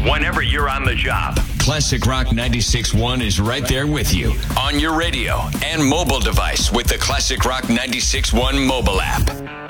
whenever you're on the job. Classic Rock 96.1 is right there with you on your radio and mobile device with the Classic Rock 96.1 mobile app.